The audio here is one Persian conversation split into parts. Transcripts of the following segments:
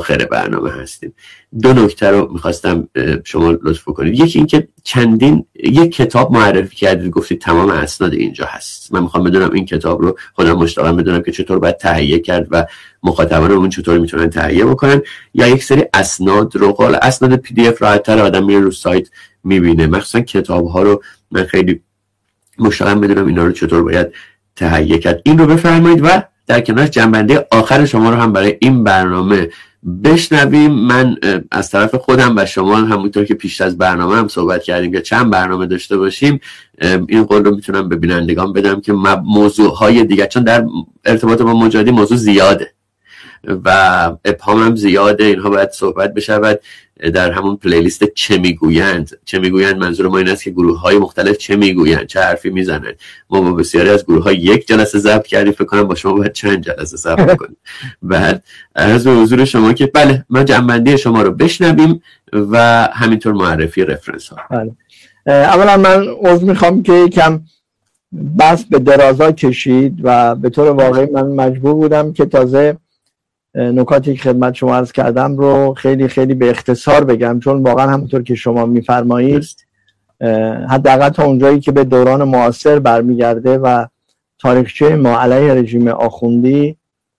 اواخر برنامه هستیم. دو نکته رو میخواستم شما لطف کنید. یکی اینکه یک کتاب معرفی کردید، گفتید تمام اسناد اینجا هست. من میخوام بدونم این کتاب رو خودم مشتاقم بدونم که چطور باید تهیه کرد و مخاطبان اون چطور میتونن تهیه بکنن، یا یک سری اسناد رو اسناد پی دی اف راحت‌تر آدم میره رو سایت میبینه. مخصوصا کتاب ها رو من خیلی مشتاقم بدونم اینا رو چطور باید تهیه کرد. این رو بفرمایید و در کنارش جنبنده آخر شما رو هم برای این برنامه بشنویم. من از طرف خودم و شما همونطور که پیش از برنامه هم صحبت کردیم که چند برنامه داشته باشیم، این قول رو میتونم به بینندگان بدم که موضوعهای دیگه، چون در ارتباط با مجاهدین موضوع زیاده و ابهام هم زیاده، اینها باید صحبت بشود در همون پلیلیست چه میگویند منظور ما این است که گروه های مختلف چه میگویند، چه حرفی میزنند. ما با بسیاری از گروه ها یک جلسه ضبط کردیم، فکر کنم با شما باید چند جلسه ضبط کنیم. بعد از حضور شما که بله ما جنبندی شما رو بشنویم و همینطور معرفی رفرنس ها. بله. اولا من عذر میخوام که یکم بس به درازا کشید و به طور واقعی من مجبور بودم که تازه نکاتی که خدمت شما عرض کردم رو خیلی خیلی به اختصار بگم، چون واقعا همونطور که شما میفرمایید حداقل تا اونجایی که به دوران معاصر برمیگرده و تاریخچه ما علیه رژیم آخوندی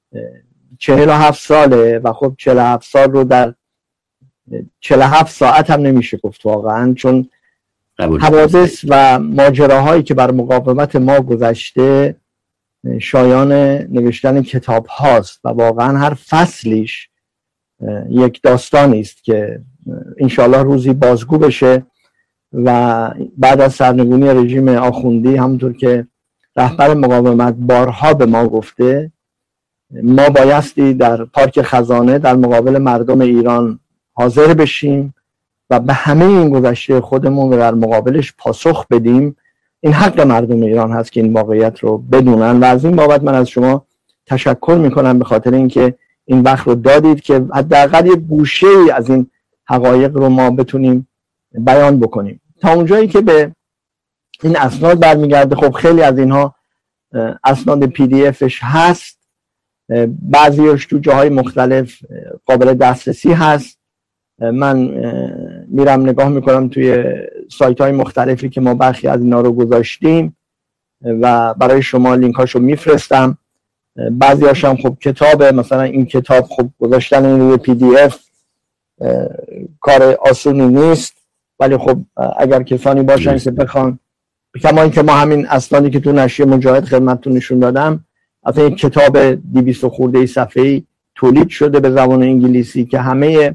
47 ساله و خب 47 سال رو در 47 ساعت هم نمیشه گفت واقعا، چون حوادث و ماجراهایی که بر مقاومت ما گذشته شایان نوشتن کتاب هاست و واقعا هر فصلیش یک داستانی است که انشاءالله روزی بازگو بشه. و بعد از سرنگونی رژیم آخوندی، همونطور که رهبر مقاومت بارها به ما گفته، ما بایستی در پارک خزانه در مقابل مردم ایران حاضر بشیم و به همه این گذشته خودمون در مقابلش پاسخ بدیم. این حق مردم ایران هست که این واقعیت رو بدونن و از این بابت من از شما تشکر میکنم، به خاطر اینکه این وقت رو دادید که حداقل یه گوشه‌ای از این حقایق رو ما بتونیم بیان بکنیم. تا اونجایی که به این اسناد برمیگرده، خب خیلی از اینها اسناد پی دی افش هست، بعضیش تو جاهای مختلف قابل دسترسی هست. من میرم نگاه میکنم توی سایت های مختلفی که ما برخی از اینا رو گذاشتیم و برای شما لینک هاشو میفرستم. بعضی هاشم خب کتابه، مثلا این کتاب خب گذاشتن این روی پی دی اف کار آسونی نیست، ولی خب اگر کسانی باشن که بخوان، کما اینکه ما همین اسنادی که تو نشریه مجاهد خدمتتون نشون دادم، اصلا یک کتاب 200 خورده صفحه‌ای تولید شده به زبان انگلیسی که همه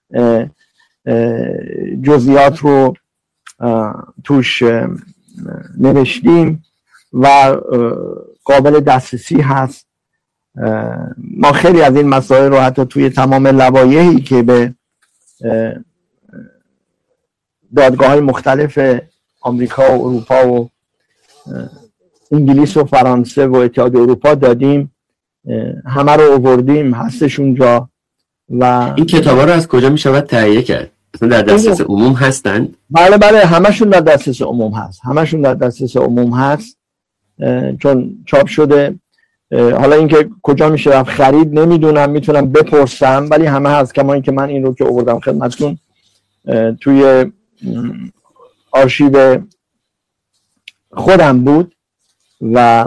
جزئیات رو توش نوشتیم و قابل دسترسی هست. ما خیلی از این مسائل رو حتی توی تمام لوایحی که به دادگاه‌های مختلف آمریکا و اروپا و انگلیس و فرانسه و اتحادیه اروپا دادیم، همه رو آوردیم، هستش اونجا. و این کتابا رو از کجا میشود تهیه کرد؟ اصلا در دسترس عموم هستند؟ بله همشون در دسترس عموم هست، چون چاپ شده. حالا اینکه کجا میشه رفت خرید نمیدونم، میتونم بپرسم، ولی همه هست. کما اینکه من این رو که آوردم خدمتتون توی آرشیو خودم بود و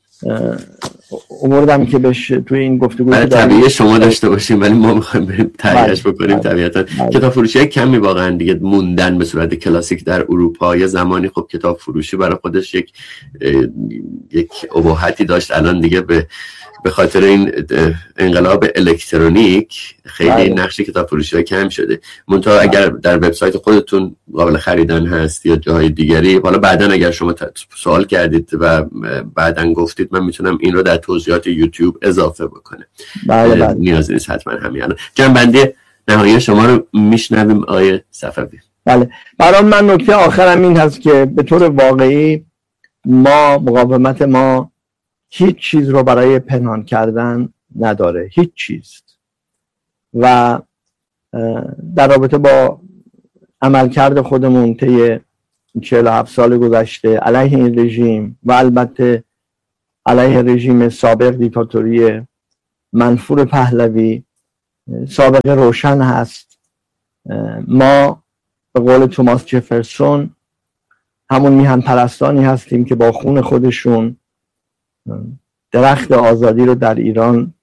آوردم که بهش توی این گفتگو طبیعی شما داشته باشیم، ولی ما میخوایم بریم تهیه‌اش بکنیم. طبیعتا کتاب فروشی کمی واقعا دیگه موندن به صورت کلاسیک در اروپا. یه زمانی خب کتاب فروشی برای خودش یک اباحتی داشت، الان دیگه به خاطر این انقلاب الکترونیک خیلی نقش کتاب فروشی کم شده. منتها اگر در وبسایت خودتون قابل خریدن هست یا جاهای دیگری، حالا بعداً اگر شما سوال کردید و بعداً گفتید، من میتونم این رو در توضیحات یوتیوب اضافه بکنم. بله. نیازی نیست حتما همین. جنبندی نهایی شما رو میشنویم آقای صفوی. بله، برای من نکته آخرم این هست که به طور واقعی مقاومت ما هیچ چیز رو برای پنهان کردن نداره، هیچ چیز. و در رابطه با عملکرد خودمون طی 47 سال گذشته علیه این رژیم و البته علیه رژیم سابق دیکتاتوری منفور پهلوی، سابقه روشن هست. ما به قول توماس جفرسون همون میهن پرستانی هستیم که با خون خودشون درخت آزادی رو در ایران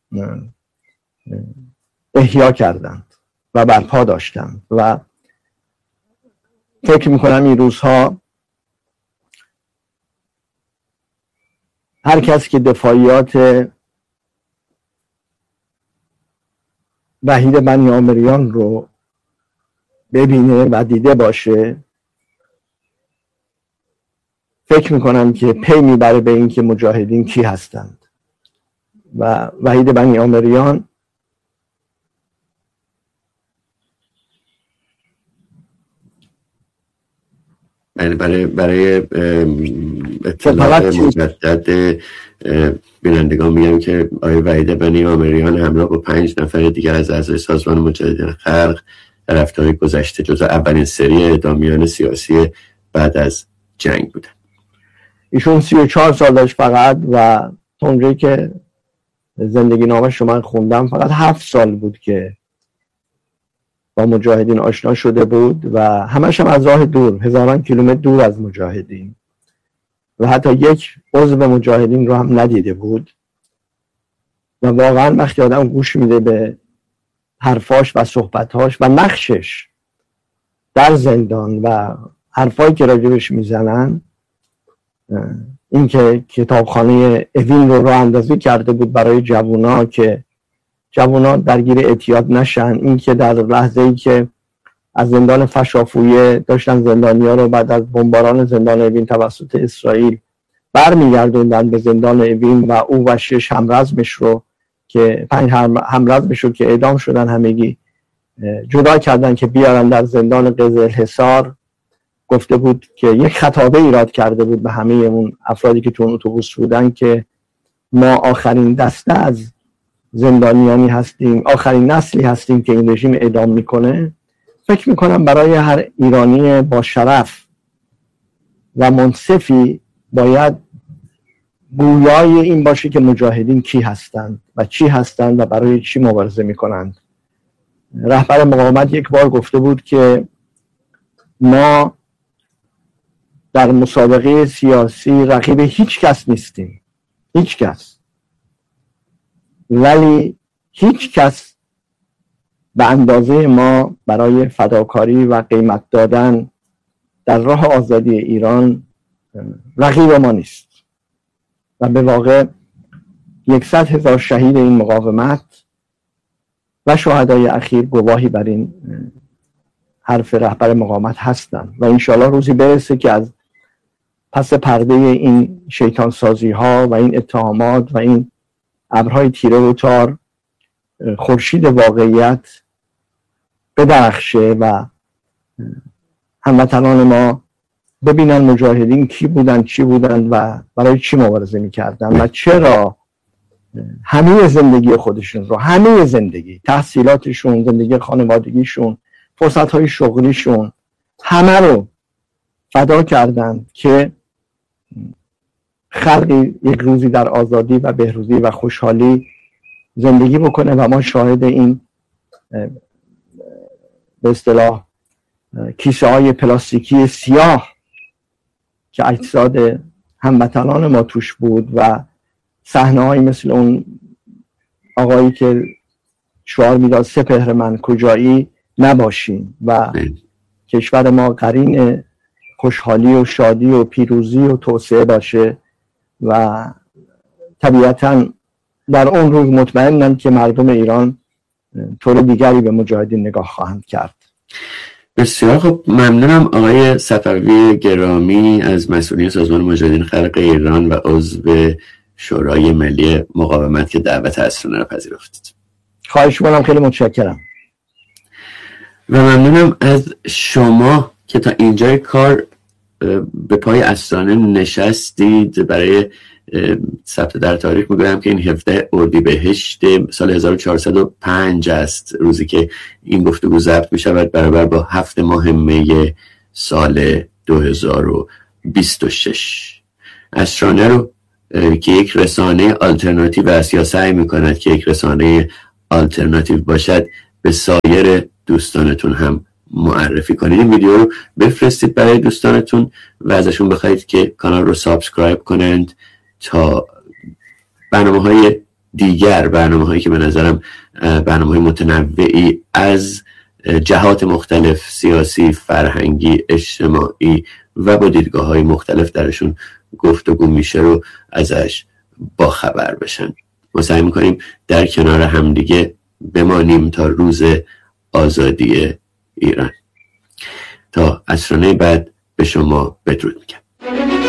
احیا کردند و برپا داشتند و فکر میکنم این روزها هر کس که دفاعیات وحید بنی آمریان رو ببینه و دیده باشه فکر میکنم که پی میبره به این که مجاهدین کی هستند و وحید بنی آمریان برای اطلاع مجدد بینندگان میگم که آقای وحید بنی آمریان همراه با 5 نفر دیگر از اعضای سازمان مجاهدین خلق در هفته‌های گذشته جزو اولین سری اعدامیان سیاسی بعد از جنگ بودن. ایشون 34 سال داشت فقط و اونجایی که زندگی نامه شما خوندم فقط 7 سال بود که با مجاهدین آشنا شده بود و همش هم از راه دور، هزاران کیلومتر دور از مجاهدین و حتی یک عضو مجاهدین رو هم ندیده بود و واقعا وقتی آدم گوش میده به حرفاش و صحبتاش و نقشش در زندان و حرفایی که راجبش میزنن، این که کتابخانه اوین رو راه اندازی کرده بود برای جوونا که جوونا درگیر اعتیاد نشن، این که در لحظه‌ای که از زندان فشافویه داشتن زندانی‌ها رو بعد از بمباران زندان اوین توسط اسرائیل برمیگردوندن به زندان اوین و او و 6 همرزمش رو که 5 همرزمش رو که اعدام شدن همگی جدا کردن که بیارن در زندان قزلحصار. گفته بود که یک خطابه ایراد کرده بود به همه اون افرادی که تو اون اتوبوس بودن که ما آخرین دسته از زندانیانی هستیم، آخرین نسلی هستیم که این رژیم اعدام میکنه. فکر میکنم برای هر ایرانی با شرف و منصفی باید گویای این باشه که مجاهدین کی هستند و چی هستند و برای چی مبارزه میکنند. رهبر مقاومت یک بار گفته بود که ما در مسابقه سیاسی رقیب هیچ کس نیستیم، هیچ کس، ولی هیچ کس به اندازه ما برای فداکاری و قیمت دادن در راه آزادی ایران رقیب ما نیست و به واقع 100,000 شهید این مقاومت و شهدای اخیر گواهی بر این حرف رهبر مقاومت هستند و انشاءالله روزی برسه که از پس پرده این شیطان سازی ها و این اتهامات و این ابرهای تیره و تار خورشید واقعیت بدرخشه و هموطنان ما ببینن مجاهدین کی بودن، چی بودن و برای چی مبارزه میکردن و چرا همه زندگی خودشون رو، همه زندگی، تحصیلاتشون، زندگی خانوادگیشون، فرصتهای شغلیشون، همه رو فدا کردن که خلقی یک روزی در آزادی و بهروزی و خوشحالی زندگی بکنه و ما شاهد این به اصطلاح کیسه های پلاستیکی سیاه که اجساد هموطنان ما توش بود و صحنه های مثل اون آقایی که شعار میداد سپهر من کجایی نباشیم و کشور ما قرین خوشحالی و شادی و پیروزی و توسعه باشه و طبیعتاً در اون روز مطمئنم که مردم ایران طور دیگری به مجاهدین نگاه خواهند کرد. بسیار خب، ممنونم آقای صفوی گرامی از مسئولین سازمان مجاهدین خلق ایران و عضو شورای ملی مقاومت که دعوت اسرانه را پذیرفتید. خواهش می‌کنم، خیلی متشکرم. و ممنونم از شما که تا اینجای کار به پای اسرانه نشستید. برای ثبت در تاریخ میگویم که این 17 اردیبهشت سال 1405 است روزی که این گفتگو ضبط میشود، برابر با 7 ماه می سال 2026. اسرانه رو که یک رسانه آلترناتیو است یا سعی میکند که یک رسانه آلترناتیو باشد به سایر دوستانتون هم معرفی کنید. این ویدیو رو بفرستید برای دوستانتون و ازشون بخواید که کانال رو سابسکرایب کنند تا برنامه‌های دیگر، برنامه‌هایی که به نظرم برنامه‌های متنوعی از جهات مختلف، سیاسی، فرهنگی، اجتماعی و با دیدگاه‌های مختلف درشون گفتگو میشه رو ازش با خبر بشن. ما سعی می‌کنیم در کنار همدیگه بمانیم تا روز آزادی ایران. تا عصرانه بعد به شما بدرود میگم.